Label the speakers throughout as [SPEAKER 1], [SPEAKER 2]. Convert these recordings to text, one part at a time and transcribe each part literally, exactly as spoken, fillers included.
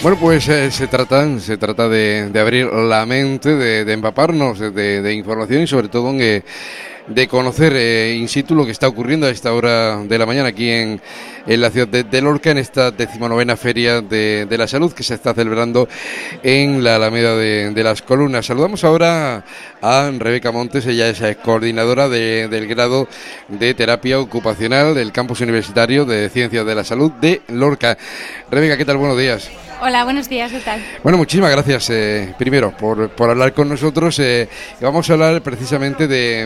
[SPEAKER 1] Bueno, pues eh, se trata, se trata de, de abrir la mente, de, de empaparnos de, de información y sobre todo eh, de conocer eh, in situ lo que está ocurriendo a esta hora de la mañana aquí en, en la ciudad de, de Lorca, en esta decimonovena Feria de, de la Salud que se está celebrando en la Alameda de, de las Columnas. Saludamos ahora a Rebeca Montes, ella es coordinadora de, del grado de Terapia Ocupacional del Campus Universitario de Ciencias de la Salud de Lorca. Rebeca, ¿qué tal? Buenos días.
[SPEAKER 2] Hola, buenos días, ¿qué tal?
[SPEAKER 1] Bueno, muchísimas gracias, eh, primero, por, por hablar con nosotros. Eh, vamos a hablar precisamente de,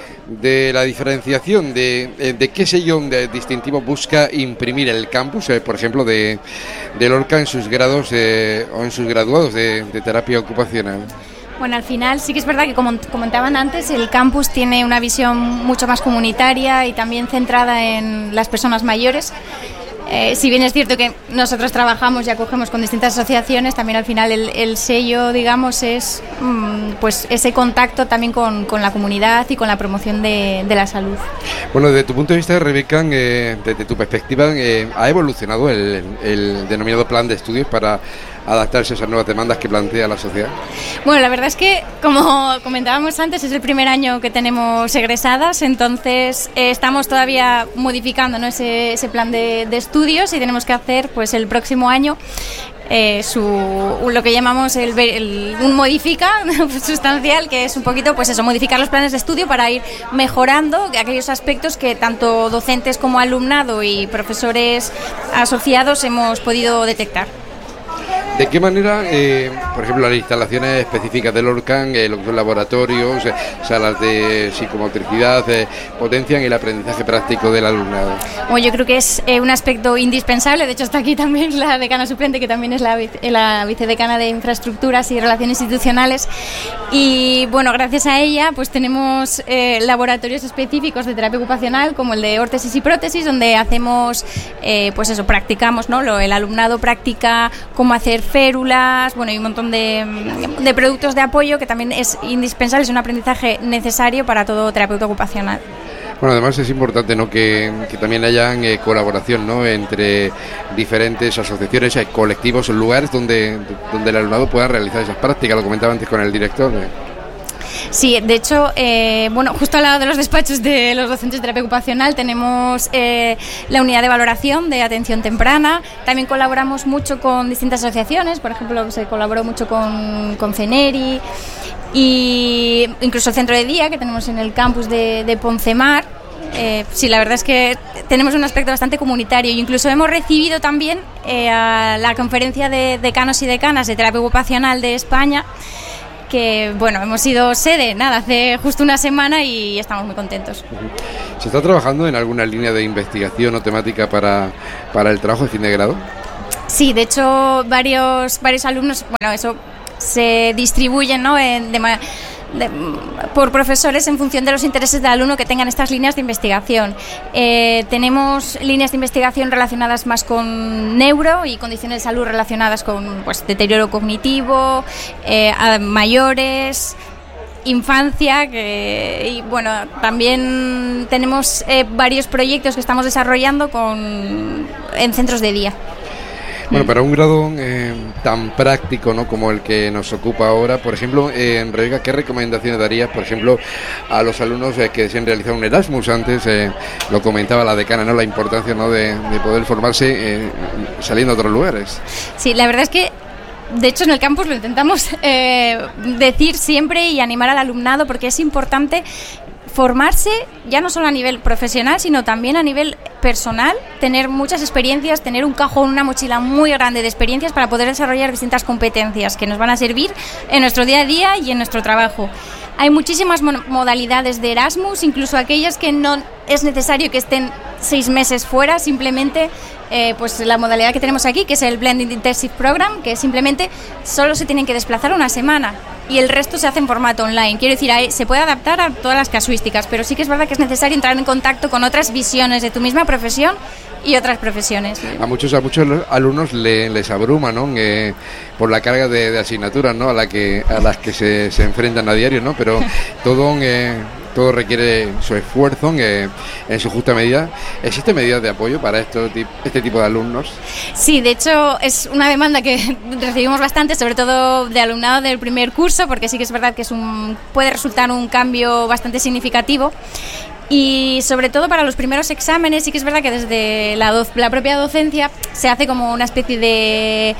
[SPEAKER 1] de la diferenciación, de, de qué sello de distintivo busca imprimir el campus, eh, por ejemplo, de, de Lorca en sus grados eh, o en sus graduados de, de terapia ocupacional.
[SPEAKER 2] Bueno, al final sí que es verdad que, como comentaban antes, el campus tiene una visión mucho más comunitaria y también centrada en las personas mayores. Eh, si bien es cierto que nosotros trabajamos y acogemos con distintas asociaciones, también al final el, el sello, digamos, es mmm, pues ese contacto también con, con la comunidad y con la promoción de, de la salud.
[SPEAKER 1] Bueno, desde tu punto de vista, Rebeca, eh, desde tu perspectiva, eh, ¿ha evolucionado el, el denominado plan de estudios para adaptarse a esas nuevas demandas que plantea la sociedad?
[SPEAKER 2] Bueno, la verdad es que, como comentábamos antes, es el primer año que tenemos egresadas, entonces eh, estamos todavía modificando, ¿no?, ese, ese plan de, de estudios, y tenemos que hacer pues el próximo año eh, su, lo que llamamos el, el, un modifica sustancial, que es un poquito pues eso, modificar los planes de estudio para ir mejorando aquellos aspectos que tanto docentes como alumnado y profesores asociados hemos podido detectar.
[SPEAKER 1] ¿De qué manera, eh, por ejemplo, las instalaciones específicas del Lorca, eh, lo que son laboratorios, eh, salas de psicomotricidad, eh, potencian el aprendizaje práctico del alumnado?
[SPEAKER 2] Bueno, yo creo que es eh, un aspecto indispensable. De hecho, está aquí también la decana suplente, que también es la, la vicedecana de Infraestructuras y Relaciones Institucionales. Y bueno, gracias a ella pues tenemos eh, laboratorios específicos de terapia ocupacional, como el de órtesis y prótesis, donde hacemos, eh, pues eso, practicamos, ¿no? Lo, el alumnado practica cómo hacer férulas, bueno, y un montón de, de productos de apoyo que también es indispensable, es un aprendizaje necesario para todo terapeuta ocupacional.
[SPEAKER 1] Bueno, además es importante, ¿no?, que, que también hayan eh, colaboración, ¿no?, entre diferentes asociaciones, eh, colectivos, lugares donde, donde el alumnado pueda realizar esas prácticas. Lo comentaba antes con el director. Eh.
[SPEAKER 2] Sí, de hecho, eh, bueno, justo al lado de los despachos de los docentes de terapia ocupacional tenemos eh, la unidad de valoración de atención temprana. También colaboramos mucho con distintas asociaciones, por ejemplo, se colaboró mucho con, con CENERI y incluso el centro de día que tenemos en el campus de, de Poncemar. Eh, sí, la verdad es que tenemos un aspecto bastante comunitario, e incluso hemos recibido también eh, a la conferencia de decanos y decanas de terapia ocupacional de España, que bueno, hemos sido sede, nada, hace justo una semana y estamos muy contentos.
[SPEAKER 1] ¿Se está trabajando en alguna línea de investigación o temática para, para el trabajo de fin de grado?
[SPEAKER 2] Sí, de hecho varios, varios alumnos, bueno, eso se distribuyen, ¿no?, en, de, de, por profesores en función de los intereses del alumno que tengan estas líneas de investigación. Eh, tenemos líneas de investigación relacionadas más con neuro y condiciones de salud relacionadas con pues, deterioro cognitivo, eh, a mayores, infancia, que, y bueno, también tenemos eh, varios proyectos que estamos desarrollando con, en centros de día.
[SPEAKER 1] Bueno, para un grado eh, tan práctico, ¿no?, como el que nos ocupa ahora, por ejemplo, eh, Rebeca, ¿qué recomendaciones darías, por ejemplo, a los alumnos eh, que deseen realizar un Erasmus? Antes eh, lo comentaba la decana, ¿no?, la importancia, ¿no?, de, de poder formarse eh, saliendo a otros lugares.
[SPEAKER 2] Sí, la verdad es que de hecho en el campus lo intentamos eh, decir siempre y animar al alumnado, porque es importante formarse ya no solo a nivel profesional, sino también a nivel personal, tener muchas experiencias, tener un cajón, una mochila muy grande de experiencias para poder desarrollar distintas competencias que nos van a servir en nuestro día a día y en nuestro trabajo. Hay muchísimas modalidades de Erasmus, incluso aquellas que no es necesario que estén seis meses fuera, simplemente eh, pues la modalidad que tenemos aquí, que es el Blended Intensive Program, que simplemente solo se tienen que desplazar una semana. y el resto se hace en formato online. Quiero decir, ahí se puede adaptar a todas las casuísticas, pero sí que es verdad que es necesario entrar en contacto con otras visiones de tu misma profesión y otras profesiones.
[SPEAKER 1] A muchos a muchos alumnos le, les abruma, ¿no? Eh, por la carga de, de asignaturas, ¿no? A la que a las que se, se enfrentan a diario, ¿no? Pero todo eh, todo requiere su esfuerzo eh, en su justa medida. ¿Existen medidas de apoyo para esto, este tipo de alumnos?
[SPEAKER 2] Sí, de hecho es una demanda que recibimos bastante, sobre todo de alumnado del primer curso, porque sí que es verdad que es un puede resultar un cambio bastante significativo. Y sobre todo para los primeros exámenes, sí que es verdad que desde la, do- la propia docencia se hace como una especie de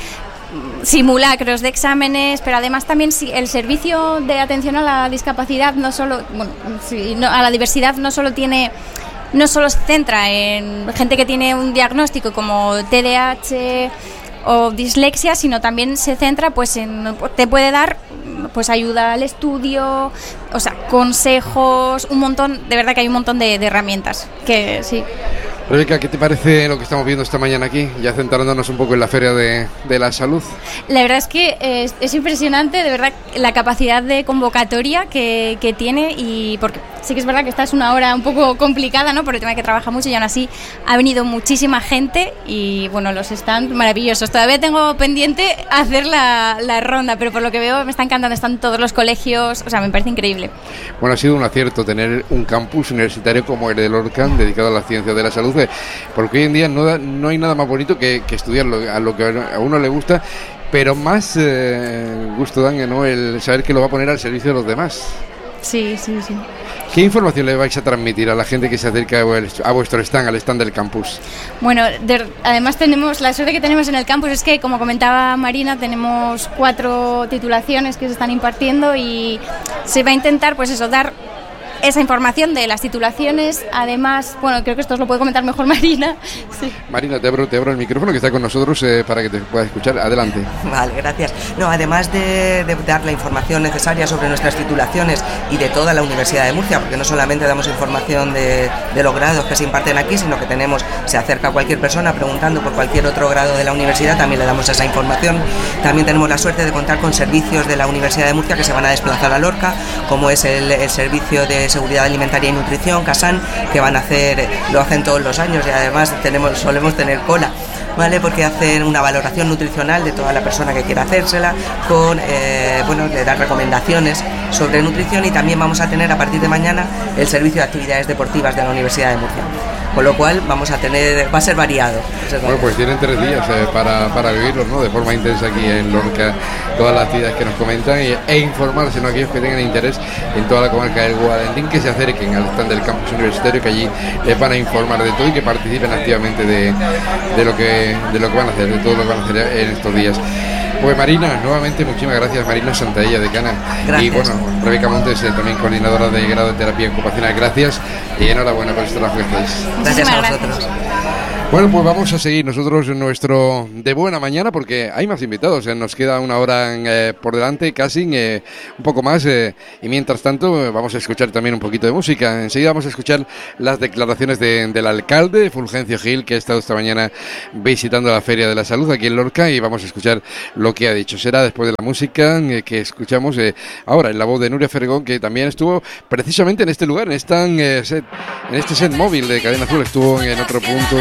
[SPEAKER 2] simulacros de exámenes, pero además también sí, el servicio de atención a la discapacidad no solo, bueno, sí, no, a la diversidad no solo tiene, no solo se centra en gente que tiene un diagnóstico como T D A H o dislexia, sino también se centra pues en, te puede dar pues ayuda al estudio, o sea, consejos, un montón, de verdad que hay un montón de, de herramientas que sí.
[SPEAKER 1] Rebeca, ¿qué te parece lo que estamos viendo esta mañana aquí? Ya centrándonos un poco en la Feria de, de la Salud.
[SPEAKER 2] La verdad es que es, es impresionante, de verdad, la capacidad de convocatoria que, que tiene, y porque sí que es verdad que esta es una hora un poco complicada, ¿no? Por el tema de que trabaja mucho, y aún así ha venido muchísima gente y, bueno, los stands maravillosos. Todavía tengo pendiente hacer la, la ronda, pero por lo que veo me está encantando, están todos los colegios, o sea, me parece increíble.
[SPEAKER 1] Bueno, ha sido un acierto tener un campus universitario como el de Lorca, dedicado a la ciencia de la salud, porque hoy en día no, da, no hay nada más bonito que, que estudiar lo, a lo que a uno le gusta, pero más eh, gusto dan, ¿no? El saber que lo va a poner al servicio de los demás.
[SPEAKER 2] Sí, sí, sí.
[SPEAKER 1] ¿Qué información le vais a transmitir a la gente que se acerca a vuestro stand, al stand del campus?
[SPEAKER 2] Bueno, de, además tenemos, la suerte que tenemos en el campus es que, como comentaba Marina, tenemos cuatro titulaciones que se están impartiendo y se va a intentar, pues eso, dar esa información de las titulaciones. Además, bueno, creo que esto os lo puede comentar mejor Marina. Sí.
[SPEAKER 1] Marina, te abro, te abro el micrófono que está con nosotros eh, para que te puedas escuchar. Adelante.
[SPEAKER 3] Vale, gracias. No, además de, de dar la información necesaria sobre nuestras titulaciones y de toda la Universidad de Murcia, porque no solamente damos información de, de los grados que se imparten aquí, sino que tenemos, se acerca cualquier persona preguntando por cualquier otro grado de la universidad, también le damos esa información. También tenemos la suerte de contar con servicios de la Universidad de Murcia que se van a desplazar a Lorca, como es el, el servicio de Seguridad Alimentaria y Nutrición, CASAN, que van a hacer, lo hacen todos los años y además tenemos, solemos tener cola, ¿vale? Porque hacen una valoración nutricional de toda la persona que quiera hacérsela, con, eh, bueno, le dan recomendaciones sobre nutrición, y también vamos a tener a partir de mañana el servicio de actividades deportivas de la Universidad de Murcia. Con lo cual vamos a tener, va a ser variado. Va a ser variado.
[SPEAKER 1] Bueno, pues tienen tres días eh, para, para vivirlos, ¿no? De forma intensa aquí en Lorca, todas las actividades que nos comentan, y, e informarse, ¿no? Aquellos que tengan interés en toda la comarca del Guadalentín, que se acerquen al stand del campus universitario, que allí les van a informar de todo y que participen activamente de, de, lo que, de lo que van a hacer, de todo lo que van a hacer en estos días. Pues Marina, nuevamente muchísimas gracias. Marina Santaella, decana.
[SPEAKER 3] Gracias.
[SPEAKER 1] Y bueno, Rebeca Montes, eh, también coordinadora de grado de terapia ocupacional. Gracias y enhorabuena por este trabajo que hacéis.
[SPEAKER 3] Gracias a vosotros.
[SPEAKER 1] Bueno, pues vamos a seguir nosotros en nuestro de buena mañana, porque hay más invitados, eh, nos queda una hora eh, por delante, casi eh, un poco más, eh, y mientras tanto eh, vamos a escuchar también un poquito de música. Enseguida vamos a escuchar las declaraciones de, del alcalde, Fulgencio Gil, que ha estado esta mañana visitando la Feria de la Salud aquí en Lorca, y vamos a escuchar lo que ha dicho. Será después de la música eh, que escuchamos eh, ahora en la voz de Nuria Ferregón, que también estuvo precisamente en este lugar, en, esta, eh, set, en este set móvil de Cadena Azul, estuvo en otro punto